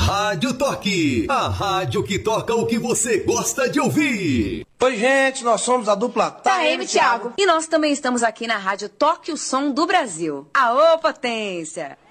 Rádio Toque, a rádio que toca o que você gosta de ouvir. Oi, gente, nós somos a dupla Taeme Thiago. E nós também estamos aqui na Rádio Toque o Som do Brasil. Aô, potência!